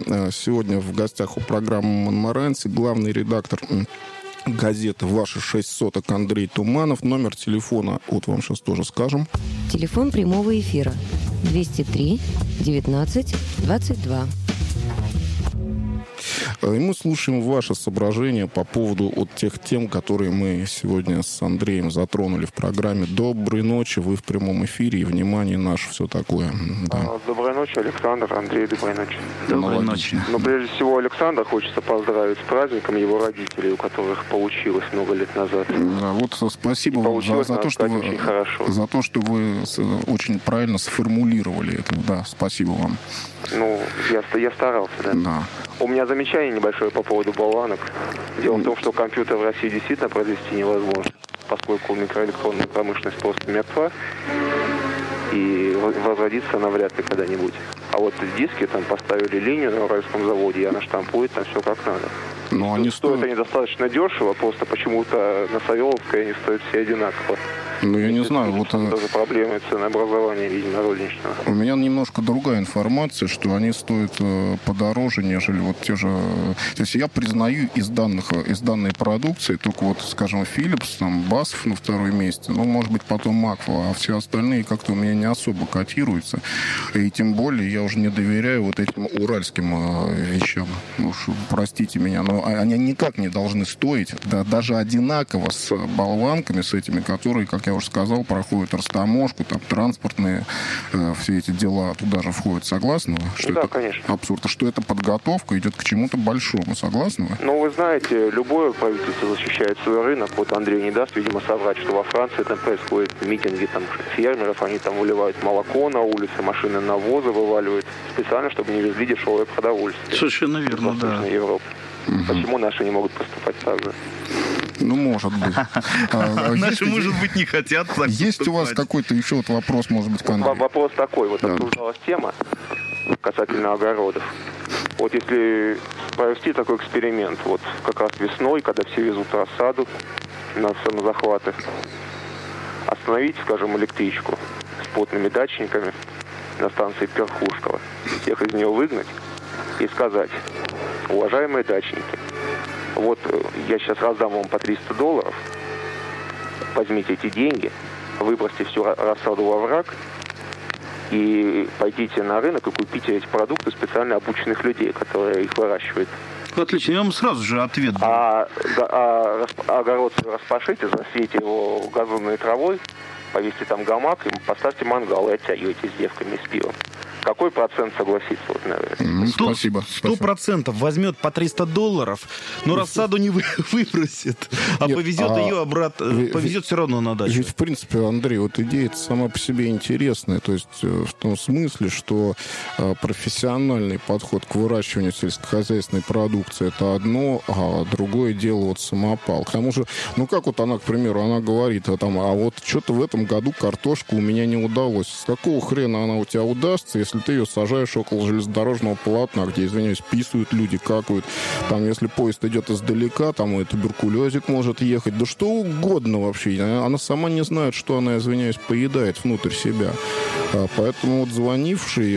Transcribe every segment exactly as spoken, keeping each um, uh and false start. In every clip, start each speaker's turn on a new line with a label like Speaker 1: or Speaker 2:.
Speaker 1: Сегодня в гостях у программы «Монморанси» главный редактор газеты «Ваши шесть соток» Андрей Туманов. Номер телефона, вот вам сейчас тоже скажем.
Speaker 2: Телефон прямого эфира двести три девятнадцать двадцать два.
Speaker 1: И мы слушаем ваши соображения по поводу вот тех тем, которые мы сегодня с Андреем затронули в программе. Доброй ночи, вы в прямом эфире, и внимание наше, все такое. Да.
Speaker 3: Доброй ночи, Александр, Андрей, доброй ночи.
Speaker 4: Доброй ночи.
Speaker 3: Но прежде всего Александра хочется поздравить с праздником его родителей, у которых получилось много лет назад.
Speaker 1: Да, вот спасибо вам за, за, то, что вы, за то, что вы очень правильно сформулировали это. Да, спасибо вам.
Speaker 3: Ну, я, я старался, да.
Speaker 1: Да.
Speaker 3: У меня замечание небольшое по поводу болванок. Дело в том, что компьютер в России действительно произвести невозможно, поскольку микроэлектронная промышленность просто мертва, и возродится она вряд ли когда-нибудь. А вот диски там поставили линию на Уральском заводе, и она штампует там все как надо.
Speaker 1: Но они
Speaker 3: стоят
Speaker 1: стоят...
Speaker 3: они достаточно дешево, просто почему-то на Савеловской они стоят все одинаково.
Speaker 1: Ну, я не знаю, вот...
Speaker 3: Даже проблемы ценообразования, видимо, розничного.
Speaker 1: У меня немножко другая информация, что они стоят подороже, нежели вот те же... То есть я признаю из данных, из данной продукции только вот, скажем, Philips, там, Басов на втором месте, ну, может быть, потом Макфа, а все остальные как-то у меня не особо котируются. И тем более я уже не доверяю вот этим уральским вещам. Уж простите меня, но они никак не должны стоить, да, даже одинаково с болванками, с этими, которые, как я уже сказал, проходят растаможку, там, транспортные э, все эти дела туда же входят. Согласны вы? Что
Speaker 3: да,
Speaker 1: это
Speaker 3: конечно.
Speaker 1: Абсурд. А что это подготовка идет к чему-то большому. Согласны вы?
Speaker 3: Ну, вы знаете, любое правительство защищает свой рынок. Вот Андрей не даст, видимо, соврать, что во Франции там происходят митинги там, фермеров, они там выливают молоко на улице, машины навоза вываливают специально, чтобы не везли дешевое продовольствие.
Speaker 4: Совершенно верно, да.
Speaker 3: Европу. Угу. Почему наши не могут поступать так же?
Speaker 1: Ну, может быть.
Speaker 4: Наши, может быть, не хотят так поступать.
Speaker 1: Есть у вас какой-то еще вот вопрос, может быть, к Андрею?
Speaker 3: Вопрос такой. Вот обсуждалась тема касательно огородов. Вот если провести такой эксперимент, вот как раз весной, когда все везут рассаду на самозахваты, остановить, скажем, электричку с плотными дачниками на станции Перхушково, всех из нее выгнать и сказать: уважаемые дачники, вот я сейчас раздам вам по триста долларов, возьмите эти деньги, выбросьте всю рассаду во враг и пойдите на рынок и купите эти продукты специально обученных людей, которые их выращивают.
Speaker 4: Отлично, я вам сразу же ответ дам.
Speaker 3: А, а, а огород распашите, засейте его газонной травой, повесьте там гамак и поставьте мангал и оттягивайте с девками с пивом. Какой процент согласится вот на это?
Speaker 1: Mm, спасибо.
Speaker 4: Сто процентов возьмет по триста долларов, но рассаду не вы, выбросит, а Нет, повезет а ее обратно, ведь, повезет все равно на дачу.
Speaker 1: Ведь, в принципе, Андрей, вот идея сама по себе интересная, то есть в том смысле, что профессиональный подход к выращиванию сельскохозяйственной продукции — это одно, а другое дело вот самопал. К тому же, ну как вот она, к примеру, она говорит, а, там, а вот что-то в этом году картошка у меня не удалось. С какого хрена она у тебя удастся, если ты ее сажаешь около железнодорожного полотна, где, извиняюсь, писают люди, какают. Там, если поезд идет издалека, там и туберкулезик может ехать. Да что угодно вообще. Она сама не знает, что она, извиняюсь, поедает внутрь себя. Поэтому вот звонивший,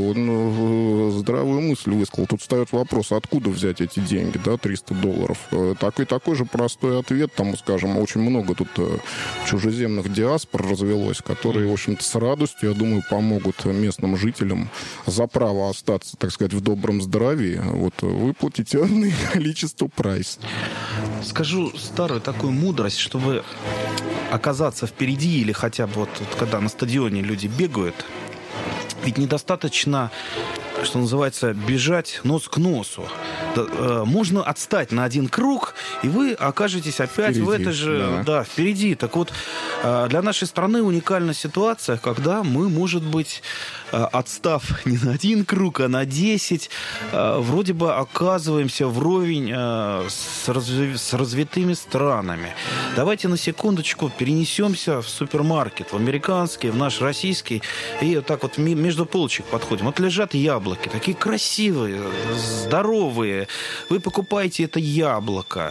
Speaker 1: он здравую мысль высказал. Тут встает вопрос, откуда взять эти деньги, да, триста долларов. Такой, такой же простой ответ. Там, скажем, очень много тут чужеземных диаспор развелось, которые, в общем-то, с радостью, я думаю, помогут местным жителям за право остаться, так сказать, в добром здравии, вот, выплатить энное количество прайс.
Speaker 4: Скажу старую такую мудрость, чтобы оказаться впереди или хотя бы вот, вот когда на стадионе люди бегают, ведь недостаточно, что называется, бежать нос к носу. Можно отстать на один круг, и вы окажетесь опять впереди, в этой же... Да. да, впереди. Так вот, для нашей страны уникальна ситуация, когда мы, может быть, отстав не на один круг, а на десять, вроде бы оказываемся вровень с, разв... с развитыми странами. Давайте на секундочку перенесемся в супермаркет, в американский, в наш российский, и вот так вот между полочек подходим. Вот лежат яблоки, такие красивые, здоровые. Вы покупаете это яблоко,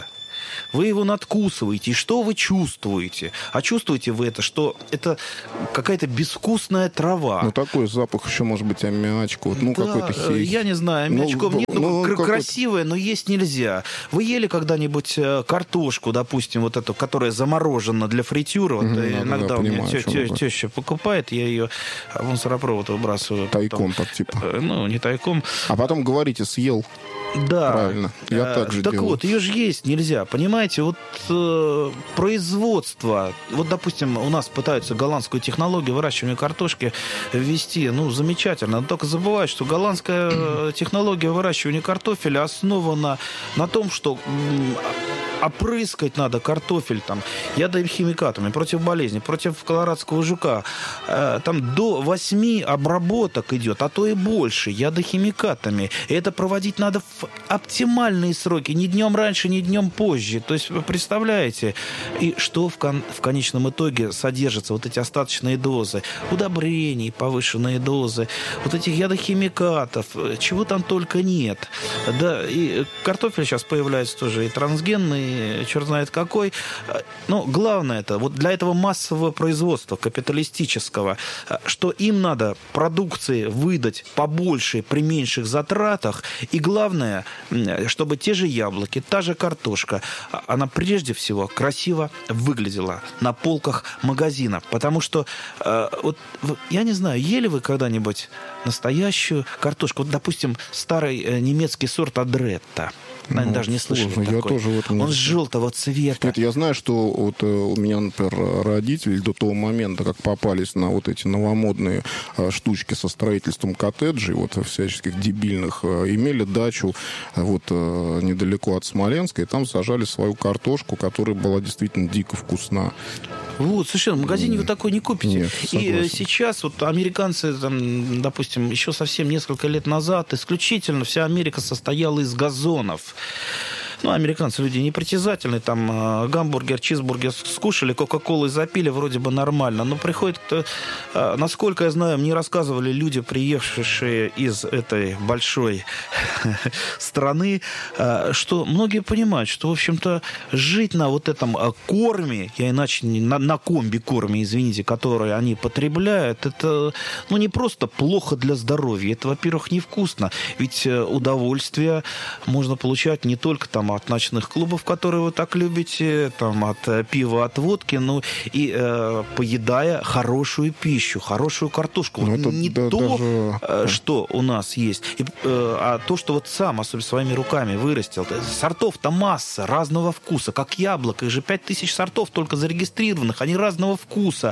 Speaker 4: вы его надкусываете, и что вы чувствуете? А чувствуете вы это, что это какая-то безвкусная трава.
Speaker 1: Ну, такой запах еще, может быть, аммиачка, вот, ну,
Speaker 4: да,
Speaker 1: какой-то хей.
Speaker 4: Я не знаю, аммиачков
Speaker 1: ну,
Speaker 4: нет,
Speaker 1: ну,
Speaker 4: кр-
Speaker 1: какой-то...
Speaker 4: красивое, но есть нельзя. Вы ели когда-нибудь картошку, допустим, вот эту, которая заморожена для фритюра? Вот,
Speaker 1: угу,
Speaker 4: иногда
Speaker 1: да,
Speaker 4: у меня
Speaker 1: понимаю,
Speaker 4: тё- тё- теща покупает, я ее в мусоропровод выбрасываю.
Speaker 1: Тайком, так типа.
Speaker 4: Ну, не тайком.
Speaker 1: А потом говорите, съел.
Speaker 4: Да.
Speaker 1: Правильно. Я
Speaker 4: а,
Speaker 1: так же
Speaker 4: Так
Speaker 1: делаю.
Speaker 4: вот, ее же есть нельзя, понимаете? Вот э, производство, вот, допустим, у нас пытаются голландскую технологию выращивания картошки ввести, ну, замечательно, но только забывают, что голландская технология выращивания картофеля основана на том, что м, опрыскать надо картофель там ядохимикатами против болезни, против колорадского жука. Э, там до восьми обработок идет, а то и больше, ядохимикатами. И это проводить надо в оптимальные сроки, ни днем раньше, ни днем позже. То есть, вы представляете, и что в, кон- в конечном итоге содержатся вот эти остаточные дозы удобрений, повышенные дозы, вот этих ядохимикатов, чего там только нет. Да, и картофель сейчас появляется тоже и трансгенный, черт знает какой. Но главное это, вот для этого массового производства капиталистического, что им надо продукции выдать побольше при меньших затратах, и главное, чтобы те же яблоки, та же картошка, она прежде всего красиво выглядела на полках магазина. Потому что, э, вот, я не знаю, ели вы когда-нибудь настоящую картошку? Вот, допустим, старый э, немецкий сорт Адретта. Наверное, ну, даже не слышали
Speaker 1: сложно. Я тоже в этом
Speaker 4: Он с желтого цвета.
Speaker 1: Нет, я знаю, что вот у меня, например, родители до того момента, как попались на вот эти новомодные штучки со строительством коттеджей, вот всяческих дебильных, имели дачу вот недалеко от Смоленска, и там сажали свою картошку, которая была действительно дико вкусна.
Speaker 4: Вот, совершенно. В магазине вы такой не купите.
Speaker 1: Нет,
Speaker 4: и сейчас вот американцы, там, допустим, еще совсем несколько лет назад, исключительно вся Америка состояла из газонов. Ну, американцы люди непритязательные, там э, гамбургер, чизбургер скушали, кока-колы запили, вроде бы нормально. Но приходит, э, насколько я знаю, мне рассказывали люди, приехавшие из этой большой страны, э, что многие понимают, что, в общем-то, жить на вот этом э, корме, я иначе не, на, на комби-корме, извините, который они потребляют, это, ну, не просто плохо для здоровья, это, во-первых, невкусно, ведь э, удовольствие можно получать не только там от ночных клубов, которые вы так любите, там, от э, пива, от водки, ну, и э, поедая хорошую пищу, хорошую картошку. Вот
Speaker 1: это,
Speaker 4: не
Speaker 1: да,
Speaker 4: то,
Speaker 1: даже...
Speaker 4: э, что у нас есть, и, э, а то, что вот сам, особенно своими руками вырастил. Сортов-то масса, разного вкуса, как яблоко. Их же пять тысяч сортов только зарегистрированных, они разного вкуса,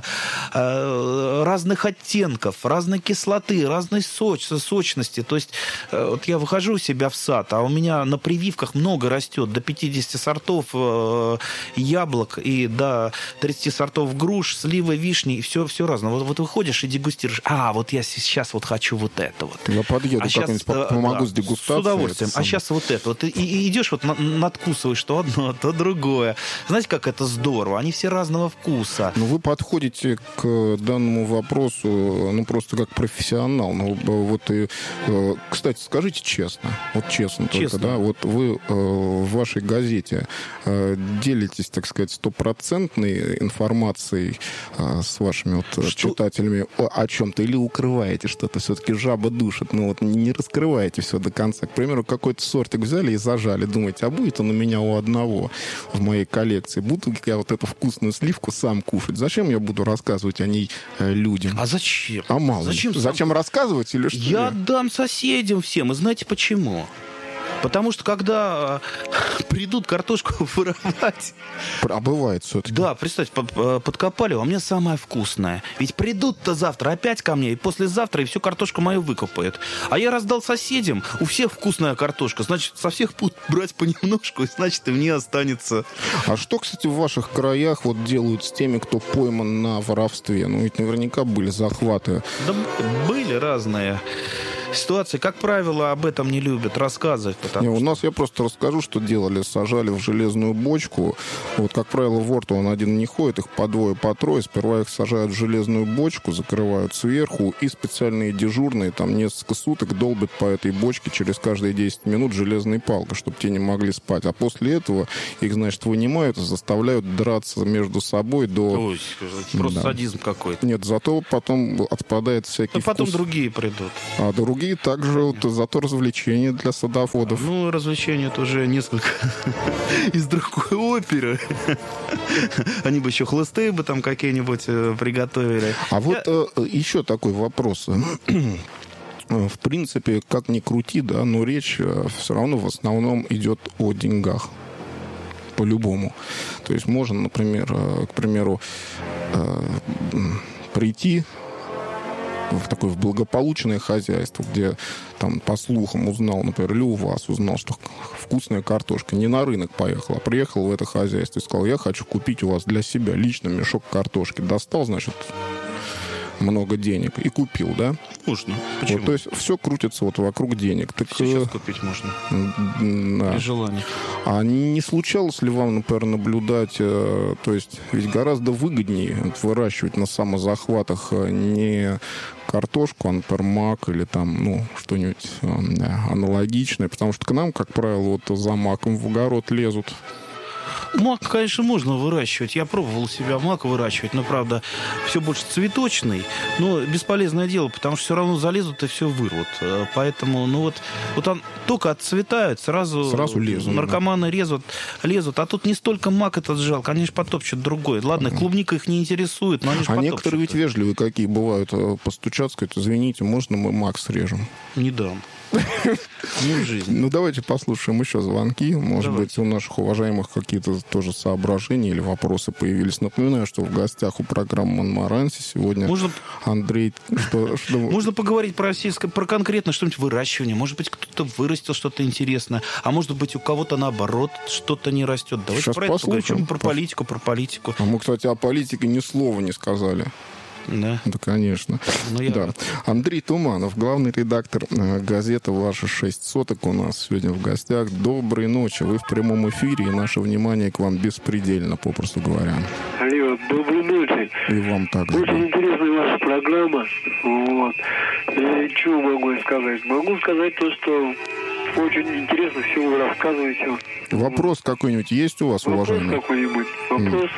Speaker 4: э, разных оттенков, разной кислоты, разной соч, сочности. То есть, э, вот я выхожу у себя в сад, а у меня на прививках много растет, до пятидесяти сортов э, яблок и до тридцати сортов груш, сливы, вишни, и все, все разное. Вот, вот выходишь и дегустируешь. А, вот я сейчас вот хочу вот это вот.
Speaker 1: Я подъеду
Speaker 4: а
Speaker 1: как-нибудь,
Speaker 4: сейчас,
Speaker 1: помогу
Speaker 4: да,
Speaker 1: с дегустацией.
Speaker 4: С удовольствием. А сейчас вот это. Вот, и, и идешь, вот надкусываешь то одно, то другое. Знаете, как это здорово? Они все разного вкуса.
Speaker 1: Ну, вы подходите к данному вопросу, ну, просто как профессионал. Ну, вот и, кстати, скажите честно, вот честно,
Speaker 4: честно.
Speaker 1: только, да, вот вы в вашей газете делитесь, так сказать, стопроцентной информацией с вашими вот Что? читателями о, о чем-то, или укрываете что-то, все-таки жаба душит, ну вот не раскрываете все до конца. К примеру, какой-то сортик взяли и зажали, думаете, а будет он у меня у одного в моей коллекции? Буду я вот эту вкусную сливку сам кушать? Зачем я буду рассказывать о ней людям?
Speaker 4: А зачем?
Speaker 1: А мало.
Speaker 4: Зачем,
Speaker 1: зачем рассказывать или что?
Speaker 4: Я дам соседям всем, и знаете почему? Потому что когда придут картошку воровать...
Speaker 1: А бывает все-таки.
Speaker 4: Да, представьте, подкопали, а у меня самая вкусная. Ведь придут-то завтра опять ко мне, и послезавтра, и всю картошку мою выкопают. А я раздал соседям, у всех вкусная картошка. Значит, со всех будут брать понемножку, и значит, и мне останется...
Speaker 1: А что, кстати, в ваших краях вот делают с теми, кто пойман на воровстве? Ну, ведь наверняка были захваты.
Speaker 4: Да были разные ситуации. Как правило, об этом не любят рассказывать.
Speaker 1: Не, у нас, я просто расскажу, что делали. Сажали в железную бочку. Вот, как правило, ворт, он один не ходит, их по двое, по трое. Сперва их сажают в железную бочку, закрывают сверху, и специальные дежурные там несколько суток долбят по этой бочке через каждые десять минут железной палкой, чтобы те не могли спать. А после этого их, значит, вынимают и заставляют драться между собой до...
Speaker 4: Ой, просто
Speaker 1: да.
Speaker 4: садизм какой-то.
Speaker 1: Нет, зато потом отпадает всякий
Speaker 4: Но потом
Speaker 1: вкус.
Speaker 4: другие придут.
Speaker 1: А другие также, вот, зато развлечения для садоводов.
Speaker 4: Ну, развлечения это уже несколько из другой оперы. Они бы еще хлысты бы там какие-нибудь приготовили.
Speaker 1: А вот э, еще такой вопрос. В принципе, как ни крути, да, но речь все равно в основном идет о деньгах. По-любому. То есть можно, например, к примеру, прийти в такое в благополучное хозяйство, где там по слухам узнал, например, или у вас узнал, что вкусная картошка, не на рынок поехал, а приехал в это хозяйство и сказал, я хочу купить у вас для себя лично мешок картошки. Достал, значит, много денег и купил, да?
Speaker 4: Можно. Почему?
Speaker 1: Вот, то есть все крутится вот вокруг денег. Так,
Speaker 4: Сейчас купить можно.
Speaker 1: Да.
Speaker 4: При желании.
Speaker 1: А не случалось ли вам, например, наблюдать, э, то есть ведь гораздо выгоднее вот, выращивать на самозахватах не картошку, а, например, мак или там, ну, что-нибудь э, аналогичное, потому что к нам, как правило, вот за маком в огород лезут.
Speaker 4: Мак, конечно, можно выращивать. Я пробовал себя мак выращивать, но, правда, все больше цветочный. Но бесполезное дело, потому что все равно залезут и все вырвут. Поэтому, ну вот, вот он только отцветает, сразу,
Speaker 1: сразу лезут,
Speaker 4: наркоманы да. лезут, лезут. А тут не столько мак этот жалко, они же потопчут другой. Ладно, uh-huh. клубника их не интересует, но они же
Speaker 1: А
Speaker 4: потопчут.
Speaker 1: некоторые ведь вежливые какие бывают, постучат, сказать, извините, можно мы мак срежем?
Speaker 4: Не дам. Не в жизни.
Speaker 1: Ну, давайте послушаем еще звонки. Может
Speaker 4: Давайте.
Speaker 1: быть, у наших уважаемых какие-то тоже соображения или вопросы появились. Напоминаю, что в гостях у программы «Монмаранси» сегодня
Speaker 4: Можно...
Speaker 1: Андрей... Что, что...
Speaker 4: Можно поговорить про сельское, про конкретно что-нибудь выращивание. Может быть, кто-то вырастил что-то интересное. А может быть, у кого-то, наоборот, что-то не растет. Давайте
Speaker 1: Сейчас
Speaker 4: про это поговорим. Про
Speaker 1: Пос...
Speaker 4: политику, про политику.
Speaker 1: А мы, кстати, о политике ни слова не сказали.
Speaker 4: Да.
Speaker 1: Да, конечно.
Speaker 4: Ну, я...
Speaker 1: да. Андрей Туманов, главный редактор э, газеты «Ваши шесть соток» у нас сегодня в гостях. Доброй ночи. Вы в прямом эфире, и наше внимание к вам беспредельно, попросту говоря.
Speaker 5: Алло, доброй ночи.
Speaker 1: И вам также.
Speaker 5: Очень да. интересная ваша программа. Вот. И чего могу сказать? Могу сказать то, что очень интересно все вы рассказываете.
Speaker 1: Вопрос какой-нибудь есть у вас,
Speaker 5: Вопрос
Speaker 1: уважаемый?
Speaker 5: Вопрос какой-нибудь? Вопрос...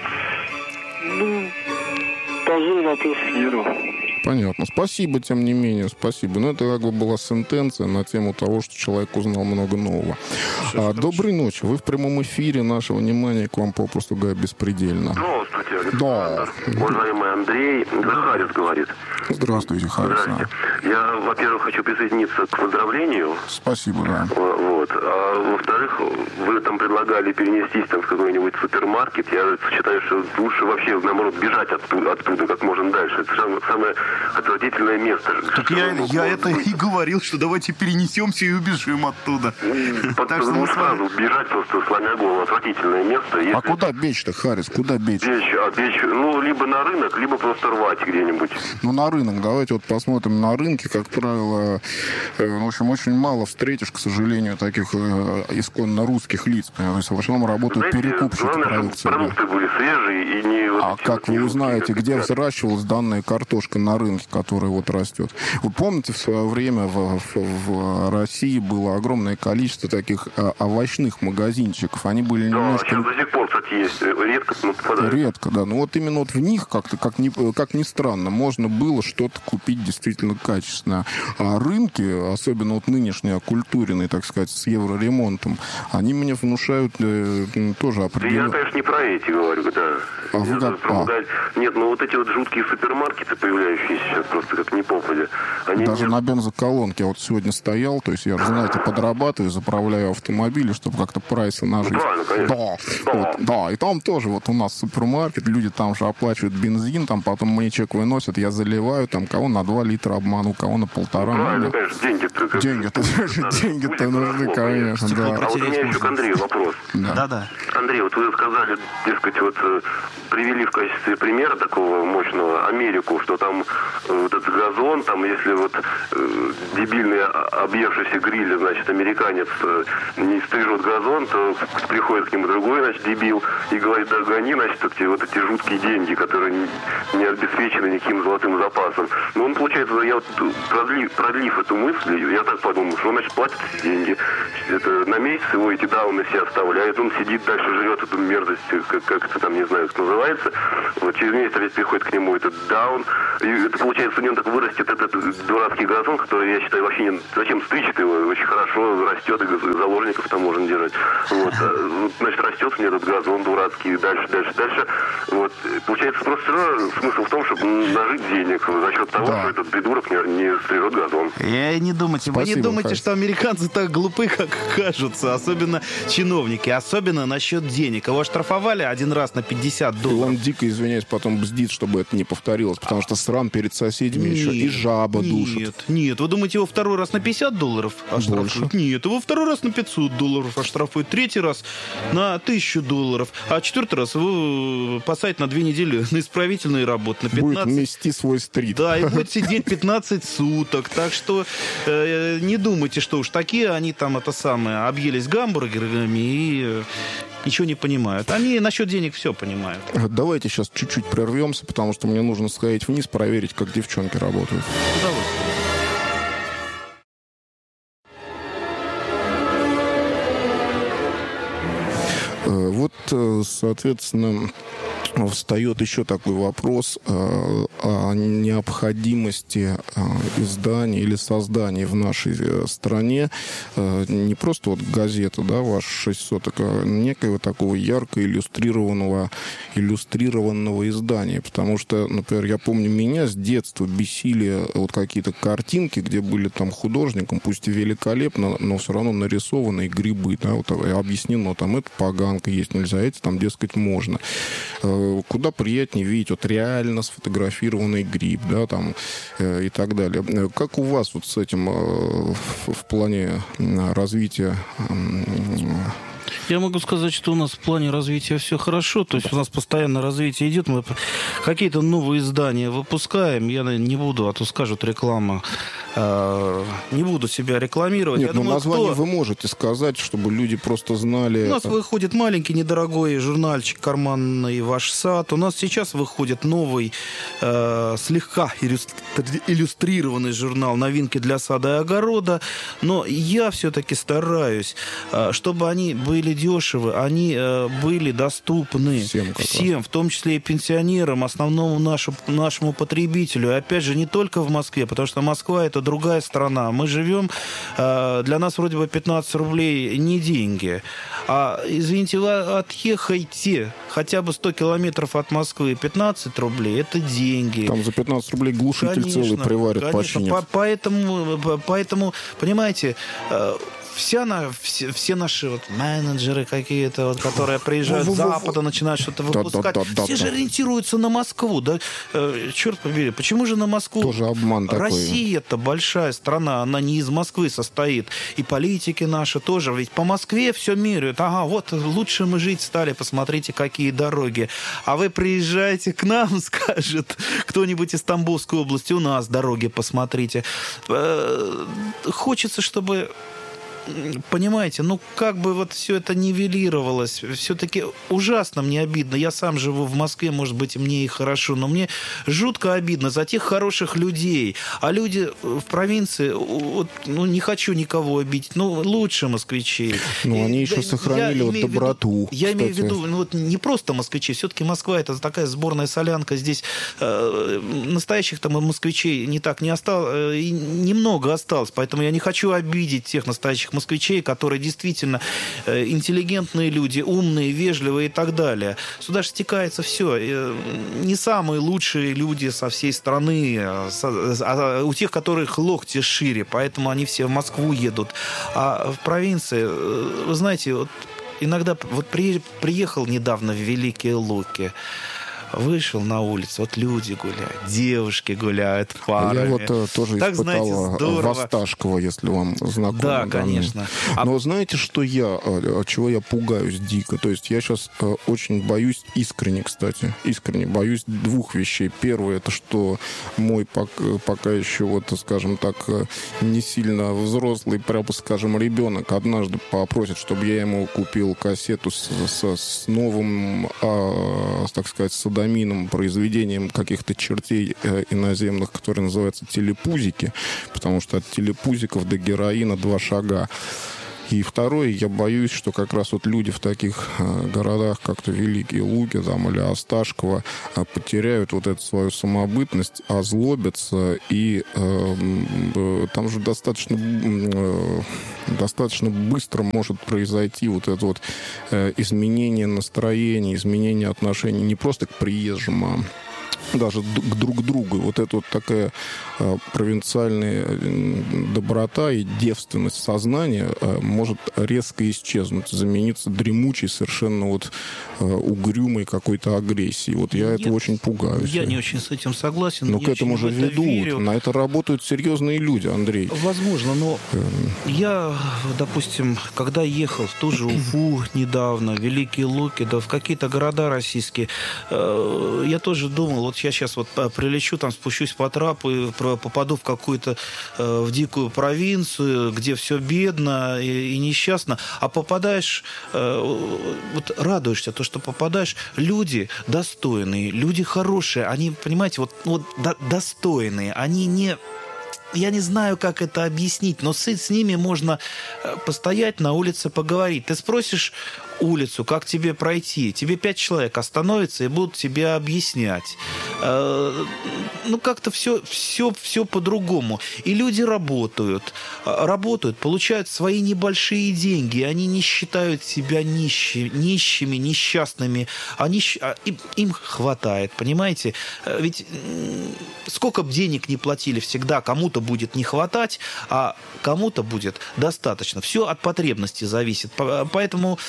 Speaker 5: Mm. Ну... Пожалуй, вопросов нету.
Speaker 1: Понятно. Спасибо, тем не менее, спасибо. Но это как бы была сентенция на тему того, что человек узнал много нового. А, доброй ночи. Вы в прямом эфире. Наше внимание к вам попросту говоря беспредельно.
Speaker 6: Здравствуйте, Александр.
Speaker 1: Да.
Speaker 6: Уважаемый Андрей, Захарис говорит.
Speaker 1: Здравствуйте, Харис.
Speaker 6: Здравствуйте. Я, во-первых, хочу присоединиться к поздравлению.
Speaker 1: Спасибо, да.
Speaker 6: Вот. А во-вторых, вы там предлагали перенестись там в какой-нибудь супермаркет. Я считаю, что лучше вообще, наоборот, бежать оттуда, оттуда как можно дальше. Это самое отвратительное место.
Speaker 4: Так я, я это и говорил, что давайте перенесемся и убежим оттуда.
Speaker 6: Так что ну, сразу бежать просто сломя голову. Отвратительное место. Если...
Speaker 1: А куда бечь-то, Харис? Куда бечь?
Speaker 6: Бечь, а бечь, ну, либо на рынок, либо просто рвать где-нибудь.
Speaker 1: Ну, на рынок. Давайте вот посмотрим на рынке. Как правило, э, в общем, очень мало встретишь, к сожалению, таких э, исконно русских лиц. То есть в основном работают
Speaker 6: Знаете,
Speaker 1: перекупщики
Speaker 6: главное,
Speaker 1: продукции.
Speaker 6: Продукты да. были свежие и не... Вот
Speaker 1: а как
Speaker 6: вот
Speaker 1: вы узнаете, где
Speaker 6: как
Speaker 1: взращивалась данная картошка на рынке, которая вот растет? Вы помните, в свое время в, в, в России было огромное количество таких э, овощных магазинчиков. Они были
Speaker 6: да,
Speaker 1: немножко...
Speaker 6: сейчас до сих пор, кстати, есть. Редко но попадают.
Speaker 1: Редко, да. Но вот именно вот в них, как-то, как ни, как ни странно, можно было что-то купить действительно качественное. А рынки, особенно вот нынешние, оккультуренные, так сказать, с евроремонтом, они мне внушают э, тоже определенно...
Speaker 6: Да я, конечно, не про эти говорю, да.
Speaker 1: А вы как...
Speaker 6: про...
Speaker 1: а.
Speaker 6: Нет, ну вот эти вот жуткие супермаркеты, появляющиеся сейчас просто как не попадя. Они
Speaker 1: Даже
Speaker 6: не...
Speaker 1: на бензоколонке я вот сегодня стоял, то есть я, знаете, подрабатываю, заправляю автомобили, чтобы как-то прайсы нажить.
Speaker 6: Ну, правильно, конечно.
Speaker 1: Да,
Speaker 6: Да,
Speaker 1: вот, да. Да, и там тоже вот у нас супермаркет, люди там же оплачивают бензин, там потом мне чек выносят, я заливаю, там кого на два литра обману, кого на полтора.
Speaker 6: Ну, правильно,
Speaker 1: ну,
Speaker 6: конечно, деньги-то...
Speaker 1: Деньги-то, деньги-то нужны, конечно, да.
Speaker 6: А вот у меня еще к Андрею вопрос.
Speaker 4: Да-да.
Speaker 6: Андрей, вот вы сказали, дескать, вот привели в качестве примера такого мощного Америку, что там вот этот газон, там если вот э, дебильный объевшийся гриль, значит, американец э, не стрижет газон, то приходит к нему другой, значит, дебил, и говорит, да гони, значит, эти, вот эти жуткие деньги, которые не, не обеспечены никаким золотым запасом. Но он, получается, я вот продлив, продлив эту мысль, я так подумал, что он, значит, платит эти деньги. Это на месяц его эти дауны все оставляет, он сидит дальше, жрет эту мерзость, как, как это там, не знаю, как называется. Вот через месяц опять приходит к нему этот даун, и это, получается, у него так вырастет этот дурацкий газон, который, я считаю, вообще не... Зачем стричь его? Очень хорошо растет, и заложников там можно держать. Вот. Значит, растет мне этот газон дурацкий, дальше, дальше, дальше. Вот. Получается, просто все равно смысл в том, чтобы нажить денег за счет того, да. что этот придурок не, не стрижет газон.
Speaker 4: Я не думайте,
Speaker 1: Спасибо,
Speaker 4: вы не думайте,
Speaker 1: Хась.
Speaker 4: что американцы так глупы, как кажутся, особенно чиновники, особенно насчет денег. Его оштрафовали один раз на пятьдесят
Speaker 1: И
Speaker 4: долларов.
Speaker 1: он, дико извиняюсь, потом бздит, чтобы это не повторилось, потому что срам перед соседями
Speaker 4: Нет,
Speaker 1: еще и жаба душит.
Speaker 4: Нет, нет. Вы думаете, его второй раз на пятьдесят долларов оштрафуют?
Speaker 1: Больше.
Speaker 4: Нет, его второй раз на пятьсот долларов оштрафуют, третий раз на тысячу долларов, а четвертый раз его посадят на две недели на исправительные работы, на пятнадцать.
Speaker 1: Будет мести свой стрит.
Speaker 4: Да, и будет сидеть пятнадцать суток. Так что э, не думайте, что уж такие они там это самое объелись гамбургерами и э, ничего не понимают. Они насчет денег все понимают.
Speaker 1: Давайте сейчас чуть-чуть прервемся, потому что мне нужно сходить вниз, проверить, как девчонки работают.
Speaker 4: С удовольствием.
Speaker 1: Вот, соответственно, встает еще такой вопрос э, о необходимости э, издания или создания в нашей стране э, не просто вот газета, да, ваш шесть соток, а некого такого ярко иллюстрированного, иллюстрированного издания. Потому что, например, я помню, меня с детства бесили вот какие-то картинки, где были там художником, пусть и великолепно, но все равно нарисованные грибы, да, вот объяснено, там это поганка есть, нельзя, эти там, дескать, можно. Куда приятнее видеть вот реально сфотографированный гриб, да, там, э, и так далее. Как у вас вот с этим э, в, в плане развития? Э,
Speaker 4: Я могу сказать, что у нас в плане развития все хорошо, то есть у нас постоянно развитие идет, мы какие-то новые издания выпускаем, я не буду, а то скажут реклама, э, не буду себя рекламировать.
Speaker 1: Нет,
Speaker 4: я
Speaker 1: ну
Speaker 4: думаю,
Speaker 1: название
Speaker 4: кто...
Speaker 1: вы можете сказать, чтобы люди просто знали.
Speaker 4: У нас выходит маленький, недорогой журнальчик карманный «Ваш сад». У нас сейчас выходит новый, э, слегка иллюстрированный журнал «Новинки для сада и огорода». Но я все-таки стараюсь, э, чтобы они были дешевы, они э, были доступны
Speaker 1: всем,
Speaker 4: всем, в том числе и пенсионерам, основному нашу, нашему потребителю. И опять же, не только в Москве, потому что Москва — это другая страна. Мы живем, э, для нас вроде бы пятнадцать рублей не деньги. А, извините, вы отъехайте хотя бы сто километров от Москвы, пятнадцать рублей — это деньги.
Speaker 1: Там за пятнадцать рублей глушитель
Speaker 4: Конечно,
Speaker 1: целый приварят,
Speaker 4: конечно.
Speaker 1: починят.
Speaker 4: По- поэтому, поэтому, понимаете, вся на, все, все наши вот менеджеры какие-то, вот, которые приезжают с Запада, начинают что-то выпускать,
Speaker 1: да, да, да,
Speaker 4: все
Speaker 1: да.
Speaker 4: же ориентируются на Москву. Да? Э, черт побери, почему же на Москву?
Speaker 1: Тоже обман такой.
Speaker 4: Россия-то большая страна, она не из Москвы состоит. И политики наши тоже. Ведь по Москве все меряют. Ага, вот лучше мы жить стали, посмотрите, какие дороги. А вы приезжаете к нам, скажет кто-нибудь из Тамбовской области, у нас дороги посмотрите. Э, хочется, чтобы... Понимаете, ну как бы вот все это нивелировалось, все-таки ужасно мне обидно. Я сам живу в Москве, может быть, мне и хорошо, но мне жутко обидно за тех хороших людей. А люди в провинции, вот, ну не хочу никого обидеть, но лучше москвичей.
Speaker 1: Ну они еще
Speaker 4: я,
Speaker 1: сохранили
Speaker 4: я
Speaker 1: вот доброту.
Speaker 4: Виду, я
Speaker 1: кстати.
Speaker 4: имею в виду, ну, вот не просто москвичи, все-таки Москва — это такая сборная солянка. Здесь э, настоящих там москвичей не так не осталось, э, немного осталось, поэтому я не хочу обидеть тех настоящих москвичей, которые действительно э, интеллигентные люди, умные, вежливые и так далее. Сюда же стекается все. Э, не самые лучшие люди со всей страны, а, а у тех, которых локти шире, поэтому они все в Москву едут. А в провинции, э, вы знаете, вот иногда вот при, приехал недавно в Великие Луки, вышел на улицу, вот люди гуляют, девушки гуляют парами.
Speaker 1: Я вот а, тоже так, испытал знаете, Восташкова, если вам знакомо.
Speaker 4: Да, да, конечно.
Speaker 1: Но а... знаете, что я, от чего я пугаюсь дико? То есть я сейчас а, очень боюсь, искренне, кстати, искренне боюсь двух вещей. Первое, это что мой пока, пока еще, вот, скажем так, не сильно взрослый, прямо скажем, ребенок однажды попросит, чтобы я ему купил кассету с, с, с новым, а, так сказать, садом домином, произведением каких-то чертей э, иноземных, которые называются телепузики, потому что от телепузиков до героина два шага. И второе, я боюсь, что как раз вот люди в таких э, городах, как-то Великие Луки там, или Осташково, э, потеряют вот эту свою самобытность, озлобятся, и э, э, там же достаточно, э, достаточно быстро может произойти вот это вот э, изменение настроения, изменение отношений не просто к приезжим, а даже к друг другу. Вот эта вот такая э, провинциальная доброта и девственность сознания э, может резко исчезнуть, замениться дремучей, совершенно вот э, угрюмой какой-то агрессией. Вот я Нет, этого очень пугаюсь.
Speaker 4: Я не очень с этим согласен.
Speaker 1: Но к этому же ведут. Верю. На это работают серьезные люди, Андрей.
Speaker 4: Возможно, но э... я, допустим, когда ехал в ту же Уфу недавно, в Великие Луки, да в какие-то города российские, э, я тоже думал, вот я сейчас вот прилечу, там спущусь по трапу и попаду в какую-то э, в дикую провинцию, где все бедно и, и несчастно, а попадаешь, э, вот радуешься, то, что попадаешь, люди достойные, люди хорошие, они, понимаете, вот, вот до, достойные, они не... Я не знаю, как это объяснить, но с, с ними можно постоять на улице, поговорить. Ты спросишь улицу, как тебе пройти, тебе пять человек остановятся и будут тебе объяснять. Э, ну, как-то все, все, все по-другому. И люди работают, работают, получают свои небольшие деньги, они не считают себя нищими, нищими несчастными, они, им, им хватает, понимаете? Ведь сколько бы денег не платили, всегда кому-то будет не хватать, а кому-то будет достаточно. Все от потребности зависит. Поэтому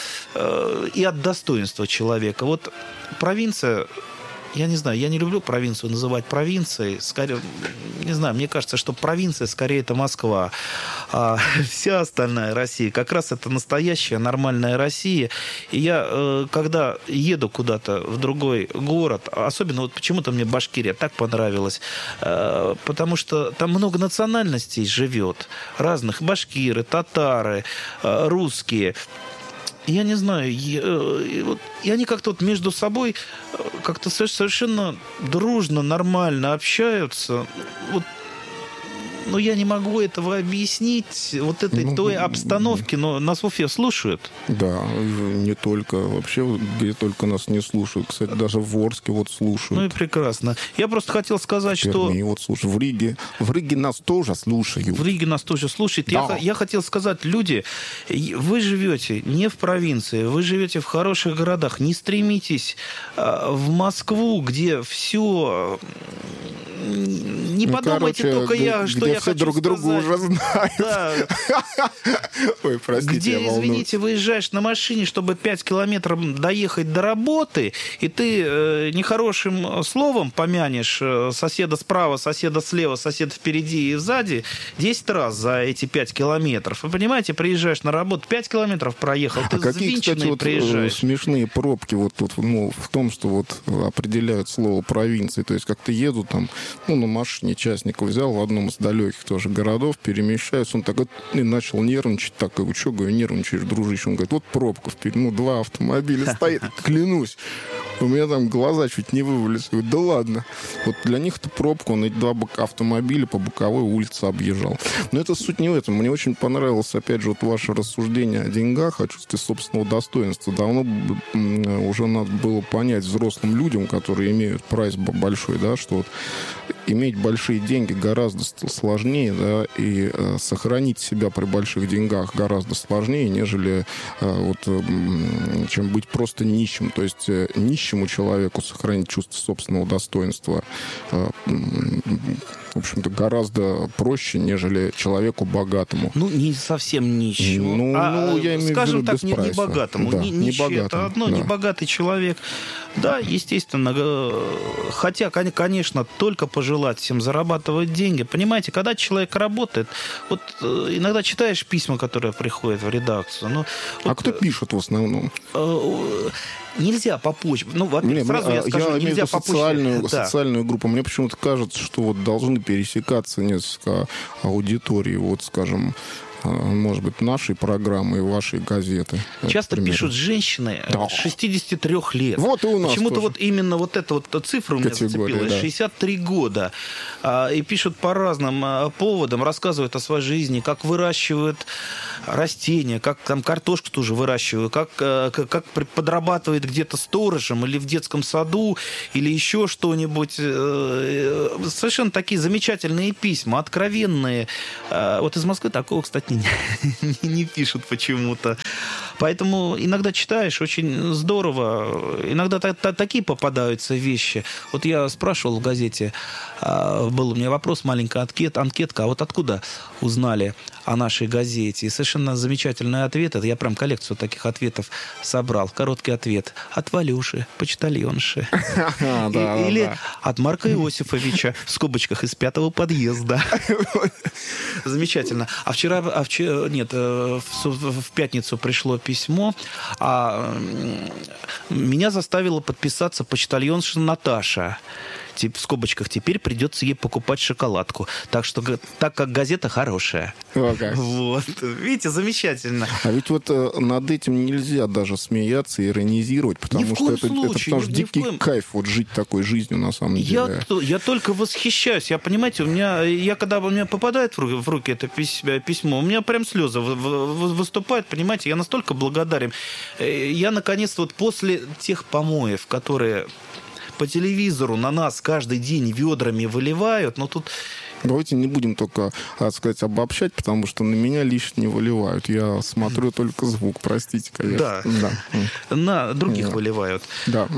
Speaker 4: и от достоинства человека. Вот провинция, я не знаю, я не люблю провинцию называть провинцией. Скорее, не знаю, мне кажется, что провинция скорее это Москва. А вся остальная Россия как раз это настоящая нормальная Россия. И я, когда еду куда-то в другой город, особенно вот почему-то мне Башкирия так понравилась, потому что там много национальностей живет. Разных. Башкиры, татары, русские. Я не знаю, и, вот, и они как-то вот между собой как-то совершенно дружно, нормально общаются. Вот, но я не могу этого объяснить, вот этой ну, той обстановки, но нас в Уфе слушают.
Speaker 1: Да, не только, вообще, где только нас не слушают. Кстати, даже в Орске вот слушают.
Speaker 4: Ну и прекрасно. Я просто хотел сказать, в
Speaker 1: Перми
Speaker 4: что...
Speaker 1: вот слушают. В Риге, в Риге нас тоже слушают.
Speaker 4: В Риге нас тоже слушают. Да. Я, я хотел сказать, люди, вы живете не в провинции, вы живете в хороших городах. Не стремитесь в Москву, где все... Не ну, подумайте короче, только я, что
Speaker 1: я
Speaker 4: хочу
Speaker 1: друг
Speaker 4: сказать.
Speaker 1: Друга уже знают.
Speaker 4: Да.
Speaker 1: Ой, простите,
Speaker 4: где,
Speaker 1: я
Speaker 4: извините, выезжаешь на машине, чтобы пять километров доехать до работы, и ты э, нехорошим словом помянешь э, соседа справа, соседа слева, соседа впереди и сзади десять раз за эти пять километров. Вы понимаете, приезжаешь на работу, пять километров проехал, ты
Speaker 1: а какие, кстати, вот
Speaker 4: приезжаешь.
Speaker 1: Смешные пробки вот тут, ну, в том, что вот определяют слово провинции. То есть как-то еду там, ну, на машине частника взял в одном из далеких тоже городов, перемещаюсь, он такой и начал нервничать, так, и что, говорю, нервничаешь, дружище? Он говорит, вот пробка впереди, ну, два автомобиля стоит, клянусь. У меня там глаза чуть не вывалились. Говорю, да ладно. Вот для них это пробка, он эти два автомобиля по боковой улице объезжал. Но это суть не в этом. Мне очень понравилось, опять же, вот ваше рассуждение о деньгах, о чувстве собственного достоинства. Давно уже надо было понять взрослым людям, которые имеют прайс большой, да, что вот иметь большие деньги гораздо сложнее, да, и э, сохранить себя при больших деньгах гораздо сложнее, нежели э, вот, э, чем быть просто нищим. То есть э, нищему человеку сохранить чувство собственного достоинства э, в общем-то, гораздо проще, нежели человеку богатому.
Speaker 4: Ну, не совсем нищему.
Speaker 1: Ну,
Speaker 4: а,
Speaker 1: ну, я имею
Speaker 4: скажем
Speaker 1: в виду
Speaker 4: так, не, не богатому.
Speaker 1: Да,
Speaker 4: не,
Speaker 1: не
Speaker 4: нищий
Speaker 1: богатому,
Speaker 4: это одно,
Speaker 1: да.
Speaker 4: не богатый человек. Да, естественно. Хотя, конечно, только пожелать всем зарабатывать деньги. Понимаете, когда человек работает, вот иногда читаешь письма, которые приходят в редакцию. Ну,
Speaker 1: а
Speaker 4: вот,
Speaker 1: кто пишет в основном?
Speaker 4: Нельзя по почте. Ну, во-первых, сразу я скажу,
Speaker 1: я
Speaker 4: нельзя по
Speaker 1: социальную,
Speaker 4: почте. Да.
Speaker 1: социальную группу. Мне почему-то кажется, что вот должны пересекаться несколько аудиторий, вот, скажем, может быть, нашей программы и вашей газеты.
Speaker 4: Часто
Speaker 1: например.
Speaker 4: Пишут женщины
Speaker 1: да.
Speaker 4: шестидесяти трёх лет.
Speaker 1: Вот и у нас
Speaker 4: Почему-то
Speaker 1: тоже.
Speaker 4: вот именно вот эта вот цифра у меня
Speaker 1: Категория,
Speaker 4: зацепилась.
Speaker 1: да.
Speaker 4: шестьдесят три года. И пишут по разным поводам, рассказывают о своей жизни, как выращивают растения, как там картошку тоже выращивают, как, как подрабатывает где-то сторожем или в детском саду, или еще что-нибудь. Совершенно такие замечательные письма, откровенные. Вот из Москвы такого, кстати, Не, не пишут почему-то. Поэтому иногда читаешь, очень здорово. Иногда та, та, такие попадаются вещи. Вот я спрашивал в газете, был у меня вопрос, маленькая анкет, анкетка, а вот откуда узнали о нашей газете? И совершенно замечательный ответ. Это я прям коллекцию таких ответов собрал. Короткий ответ. От Валюши, почтальонши. Или от Марка Иосифовича, в скобочках, из пятого подъезда. Замечательно. А вчера, а вчера нет, в, в пятницу пришло письмо, а меня заставила подписаться почтальонша Наташа. В скобочках, теперь придется ей покупать шоколадку. Так что, так как газета хорошая.
Speaker 1: О, как.
Speaker 4: Вот. Видите, замечательно.
Speaker 1: А ведь вот э, над этим нельзя даже смеяться, иронизировать, потому что это,
Speaker 4: случае,
Speaker 1: это потому что дикий
Speaker 4: коем...
Speaker 1: кайф вот жить такой жизнью на самом деле.
Speaker 4: Я, я только восхищаюсь. Я, понимаете, у меня, я когда у меня попадает в руки, в руки это письмо, у меня прям слезы выступают, понимаете, я настолько благодарен. Я, наконец-то, вот после тех помоев, которые по телевизору на нас каждый день ведрами выливают, но тут...
Speaker 1: Давайте не будем только, так сказать, обобщать, потому что на меня лично не выливают. Я смотрю только звук, простите, конечно.
Speaker 4: Да, да. На других
Speaker 1: да.
Speaker 4: выливают.
Speaker 1: Да.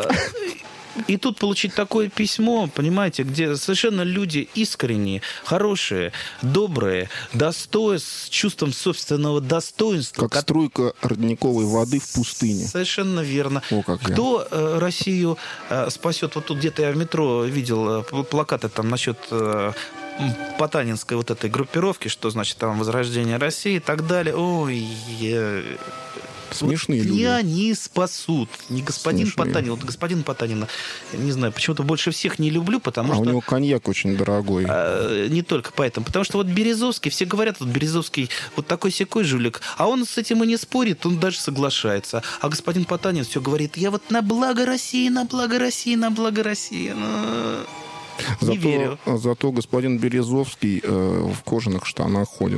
Speaker 4: И тут получить такое письмо, понимаете, где совершенно люди искренние, хорошие, добрые, достоин, с чувством собственного достоинства.
Speaker 1: Как струйка родниковой воды в пустыне.
Speaker 4: Совершенно верно.
Speaker 1: О, как
Speaker 4: Кто э, Россию э, спасет? Вот тут где-то я в метро видел э, плакаты там насчет... Э, Потанинской вот этой группировки, что значит там возрождение России и так далее. Ой, я...
Speaker 1: Смешные
Speaker 4: вот
Speaker 1: люди.
Speaker 4: Меня не спасут. Не господин
Speaker 1: Смешные.
Speaker 4: Потанин. Вот господин Потанина, не знаю, почему-то больше всех не люблю, потому
Speaker 1: а
Speaker 4: что...
Speaker 1: у него коньяк очень дорогой.
Speaker 4: А, не только поэтому. Потому что вот Березовский, все говорят, вот Березовский вот такой-сякой жулик, а он с этим и не спорит, он даже соглашается. А господин Потанин все говорит, я вот на благо России, на благо России, на благо России. Ну... Не
Speaker 1: зато,
Speaker 4: верю.
Speaker 1: Зато господин Березовский э, в кожаных штанах ходит.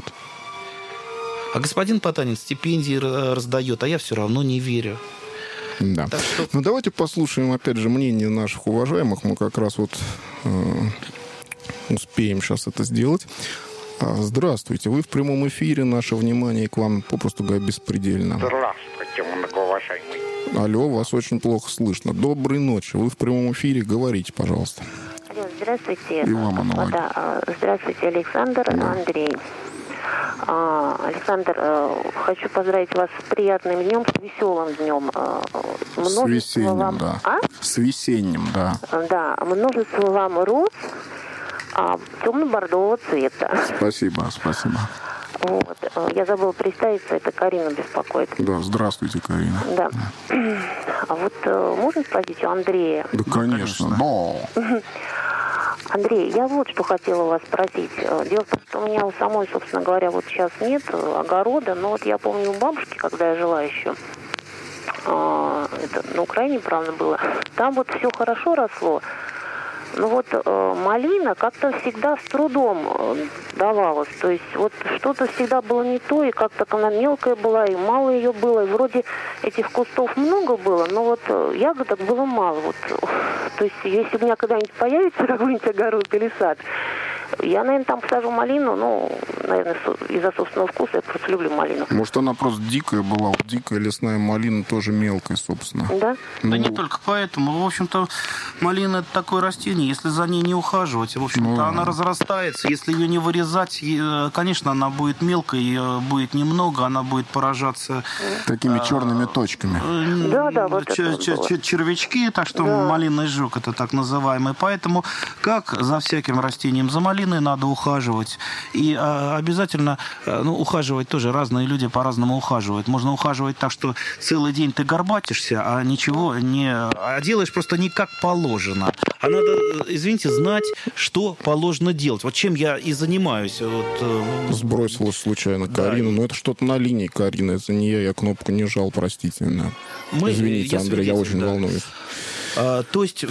Speaker 4: А господин Потанин стипендии раздает, а я все равно не верю.
Speaker 1: Да.
Speaker 4: Так что...
Speaker 1: Ну, давайте послушаем, опять же, мнение наших уважаемых. Мы как раз вот э, успеем сейчас это сделать. Здравствуйте. Вы в прямом эфире. Наше внимание к вам, попросту говоря, беспредельно.
Speaker 7: Здравствуйте, многоуважаемый.
Speaker 1: Алло, вас очень плохо слышно. Доброй ночи. Вы в прямом эфире. Говорите, пожалуйста.
Speaker 8: Алло, здравствуйте.
Speaker 1: И вам аналогия.
Speaker 8: Да, здравствуйте, Александр,
Speaker 1: да.
Speaker 8: Андрей. Александр, хочу поздравить вас с приятным днем, с веселым днем.
Speaker 1: Множество с весенним,
Speaker 8: вам...
Speaker 1: да.
Speaker 8: А?
Speaker 1: С весенним, да.
Speaker 8: Да, множество вам роз темно-бордового цвета.
Speaker 1: Спасибо, спасибо.
Speaker 8: Вот. Я забыла представиться, это Карина беспокоит.
Speaker 1: Да, здравствуйте, Карина.
Speaker 8: Да. А вот можно спросить у Андрея?
Speaker 1: Да, конечно. Да.
Speaker 8: Андрей, я вот что хотела вас спросить. Дело в том, что у меня у самой, собственно говоря, вот сейчас нет огорода, но вот я помню у бабушки, когда я жила еще, это на Украине, правда, было, там вот все хорошо росло, но вот малина как-то всегда с трудом давалась. То есть вот что-то всегда было не то, и как-то она мелкая была, и мало ее было, и вроде этих кустов много было, но вот ягодок было мало. Вот. То есть если у меня когда-нибудь появится какой-нибудь огород или сад, Я, наверное, там посажу малину, ну, наверное, из-за собственного вкуса, я просто люблю малину.
Speaker 1: Может, она просто дикая была, вот дикая лесная малина тоже мелкая, собственно.
Speaker 8: Да?
Speaker 1: Ну,
Speaker 4: да не только поэтому. В общем-то, малина – это такое растение, если за ней не ухаживать, в общем-то, ну, она разрастается. Если ее не вырезать, конечно, она будет мелкой, ее будет немного, она будет поражаться...
Speaker 1: Такими а, черными точками.
Speaker 8: Да, да, вот
Speaker 4: чер-
Speaker 8: это
Speaker 4: чер-
Speaker 8: было.
Speaker 4: Червячки, так что
Speaker 8: да.
Speaker 4: малинный жук – это так называемый. Поэтому, как за всяким растением, за малиной надо ухаживать. И а, обязательно, ну, ухаживать тоже, разные люди по-разному ухаживают. Можно ухаживать так, что целый день ты горбатишься, а ничего не... А делаешь просто не как положено. А надо, извините, знать, что положено делать. Вот чем я и занимаюсь. Вот,
Speaker 1: Сбросилась случайно Карину. Да. Но это что-то на линии Карины. Это не я, я кнопку не жал, простите меня. Мы, Извините, я Андрей, я очень да. волнуюсь.
Speaker 4: А, то есть...